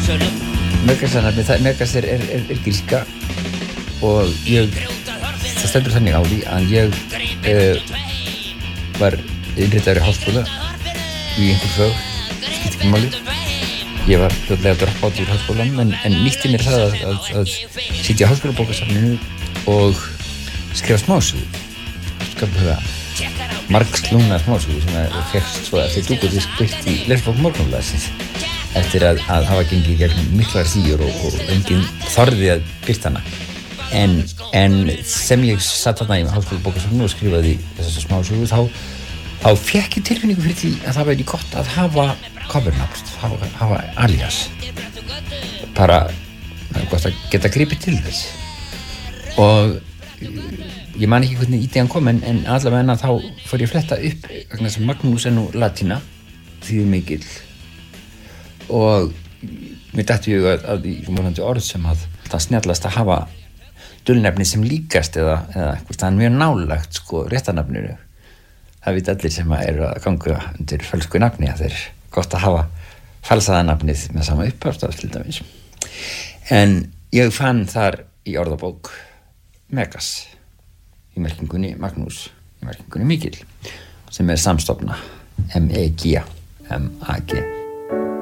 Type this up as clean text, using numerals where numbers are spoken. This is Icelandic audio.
Megas er gríska og það stendur þannig á því að ég var innritaður í háskóla í einhver fög, skipti ekki máli. Ég var fljótlega að droppa út úr háskólanum en nýtti mér það að sitja í háskólabókasafninu og skrifa smásögu. Skaplega margslungna smásögu sem fékkst svo eftir dúkadisk birt í lesbók Morgunblaðsins eftir að hafa gengið gegnum miklar síur og enginn þorði að birta hana. En sem ég satt þarna í háskólabókasafninu og skrifaði þessa smásögu þá fékk ég tilfinningu fyrir því að það væri gott að hafa cover-nafn, hafa alias. Bara gott að geta gripið til þess. Og ég man ekki hvernig ídegan kom en allavega þá fór ég að fletta upp vegna þess að Magnús er nú latína, þýðir mikill. Og mér datt í hug að í vonandi orð sem að það snjallast að hafa dulnefni sem líkast eða eitthvað staðan mjög nálægt réttarnafninu. Það vita allir sem eru að ganga undir fölsku nafni að þeir gott að hafa falsaða nafnið með sama upphafstaf til dæmis. En ég fann þar í orðabók Megas í merkingunni Magnús, í merkingunni mikill sem er samstofna M-E-G, M-A-G.